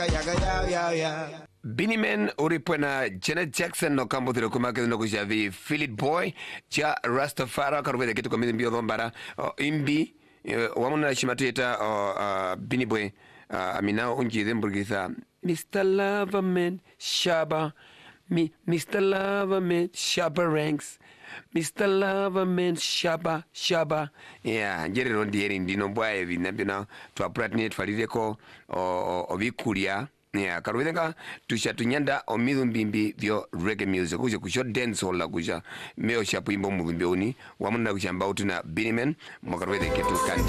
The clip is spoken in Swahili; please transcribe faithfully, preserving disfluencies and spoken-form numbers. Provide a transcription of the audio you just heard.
Binimen uripwena Janet Jackson no kambo tiro kumake no kujavi Philip Boy cha Rastafari karubede kitu kwa mbio dhombara imbi wamuna shimateta Bini Boy amina unji dhemburgitha Mister Loverman Shaba Mi, Mister Loverman Shaba Ranks Mister Loverman Shaba Shaba yeah njeri rondi eri ndino bwae vinabina tuapratni tufalireko ovikulia yeah karuvenga tusha tunyanda omidu mbimbi vyo reggae music kuja kusho dance hall la kuja meo shapu imbo mbimbi uni wamuna kushamba utuna Binimen mwakaruvenga kitu kanti